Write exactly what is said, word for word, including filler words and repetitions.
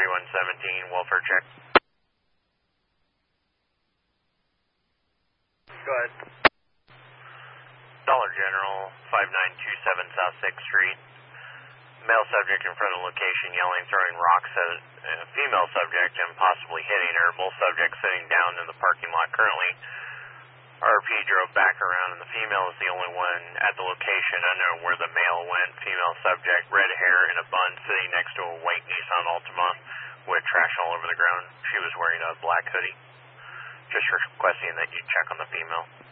forty-one seventeen, welfare check. Go ahead. Dollar General, five nine two seven South sixth Street. Male subject in front of the location yelling, throwing rocks at a female subject and possibly hitting her. Both subjects sitting down in the parking lot currently. R P drove back around and the female is the only one at the location. Unknown where the male went. Female subject, red hair in a bun, sitting next to a white Nissan Altima with trash all over the ground. She was wearing a black hoodie. Just requesting that you check on the female.